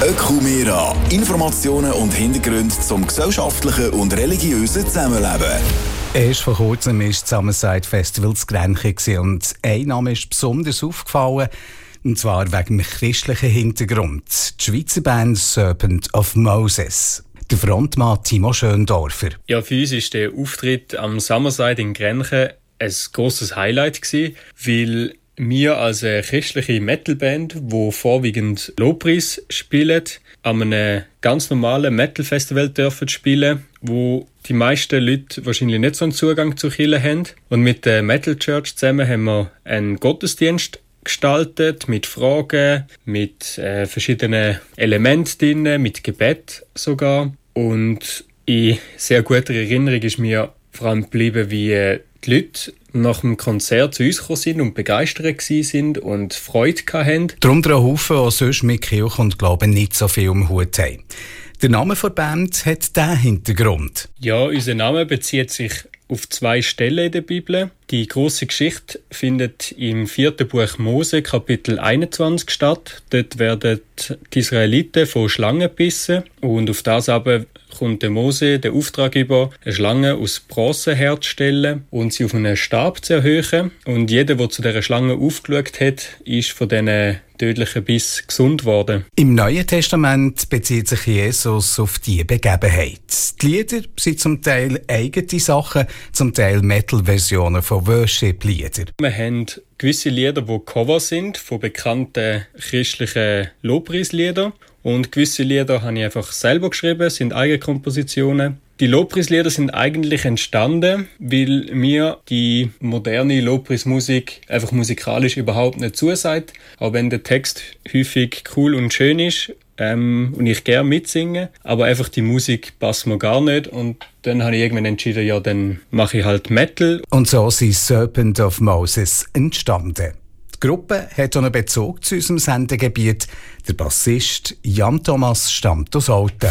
Ökumera. Informationen und Hintergründe zum gesellschaftlichen und religiösen Zusammenleben. Erst vor kurzem war das Summerside Festival zu Grenchen und ein Name ist besonders aufgefallen, und zwar wegen einem christlichen Hintergrund. Die Schweizer Band Serpent of Moses. Der Frontmann Timo Schöndorfer. Ja, für uns war der Auftritt am Summerside in Grenchen ein grosses Highlight gewesen, weil wir als eine christliche Metalband, die vorwiegend Lobpreis spielt, an einem ganz normalen Metal-Festival dürfen spielen, wo die meisten Leute wahrscheinlich nicht so einen Zugang zur Kirche haben. Und mit der Metal Church zusammen haben wir einen Gottesdienst gestaltet, mit Fragen, mit verschiedenen Elementen drin, mit Gebet sogar. Und in sehr guter Erinnerung ist mir vor allem geblieben, wie die Leute nach dem Konzert zu uns gekommen sind und begeistert waren und Freude hatten. Darunter ein Haufen, die sonst mit Kirche und Glauben nicht so viel im Hut haben. Der Name der Band hat diesen Hintergrund. Ja, unser Name bezieht sich auf 2 Stellen in der Bibel. Die grosse Geschichte findet im 4. Buch Mose, Kapitel 21 statt. Dort werden die Israeliten von Schlangen gebissen und auf das aber kommt der Mose den Auftrag über, eine Schlange aus Bronze herzustellen und sie auf einen Stab zu erhöhen. Und jeder, der zu dieser Schlange aufgeschaut hat, ist von diesen tödlichen Biss gesund geworden. Im Neuen Testament bezieht sich Jesus auf diese Begebenheit. Die Lieder sind zum Teil eigene Sachen, zum Teil Metal-Versionen von Worship-Liedern. Wir haben gewisse Lieder, die Cover sind von bekannten christlichen Lobpreisliedern. Und gewisse Lieder habe ich einfach selber geschrieben, sind eigene Kompositionen. Die Lobpreislieder sind eigentlich entstanden, weil mir die moderne Lobpreismusik einfach musikalisch überhaupt nicht zusagt. Auch wenn der Text häufig cool und schön ist und ich gerne mitsinge, aber einfach die Musik passt mir gar nicht. Und dann habe ich irgendwann entschieden, ja, dann mache ich halt Metal. Und so sind Serpent of Moses entstanden. Die Gruppe hat einen Bezug zu unserem Sendegebiet. Der Bassist Jan Thomas stammt aus Olten.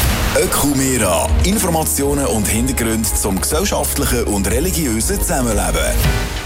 Ökumera. Informationen und Hintergründe zum gesellschaftlichen und religiösen Zusammenleben.